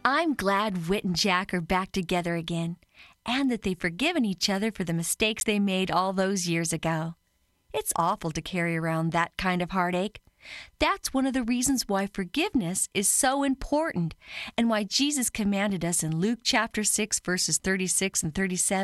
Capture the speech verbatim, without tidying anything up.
I'm glad Whit and Jack are back together again, and that they've forgiven each other for the mistakes they made all those years ago. It's awful to carry around that kind of heartache. That's one of the reasons why forgiveness is so important, and why Jesus commanded us in Luke chapter six, verses thirty-six and thirty-seven